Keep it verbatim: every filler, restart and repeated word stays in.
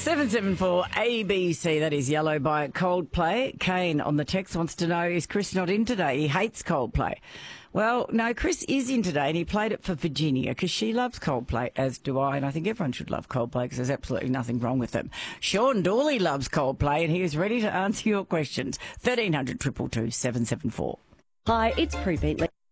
seven seven four A B C, that is Yellow by Coldplay. Kane on the text wants to know, is Chris not in today? He hates Coldplay. Well, no, Chris is in today, and he played it for Virginia because she loves Coldplay, as do I, and I think everyone should love Coldplay because there's absolutely nothing wrong with them. Sean Dawley loves Coldplay, and he is ready to answer your questions. thirteen hundred, two two two, seven seven four. Hi, it's Prebeat.